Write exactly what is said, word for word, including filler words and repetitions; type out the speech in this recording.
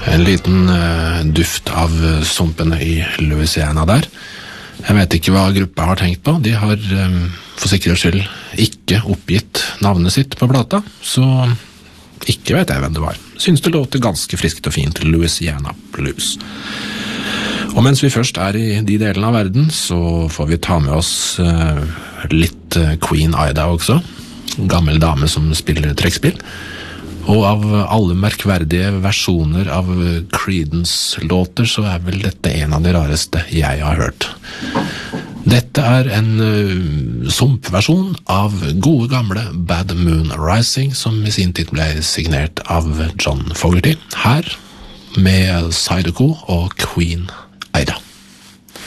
En liten uh, duft av sumpene i Louisiana der. Jeg vet ikke hva gruppa har tenkt på. De har um, for sikkerhets skyld ikke oppgitt navnet sitt på plata, så ikke vet jeg hvem det var. Synes det låter ganske friskt og fint, Louisiana Blues. Og mens vi først er i de delene av verden, så får vi ta med oss uh, litt uh, Queen Ida også. En gammel dame som spiller trekkspill. Og av alle merkverdige versjoner av Creedence-låter, så er vel dette en av de rareste jeg har hørt. Dette er en uh, sumpversjon av gode gamle Bad Moon Rising, som i sin tid ble signert av John Fogerty. Her med Zydeco og Queen Ida.